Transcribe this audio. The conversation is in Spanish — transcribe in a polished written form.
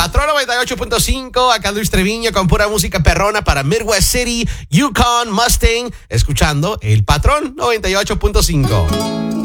Patrón 98.5, acá Luis Treviño con pura música perrona para Midwest City, Yukon, Mustang, escuchando El Patrón 98.5.